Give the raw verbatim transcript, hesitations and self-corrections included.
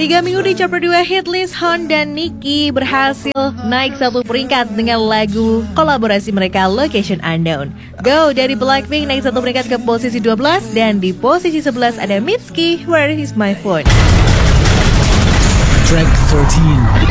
Tiga minggu di chart dua hitlist, Han dan Nicky berhasil naik satu peringkat dengan lagu kolaborasi mereka Location Unknown. Go dari Blackpink naik satu peringkat ke posisi dua belas, dan di posisi sebelas ada Mitski, Where Is My Phone. Track thirteen.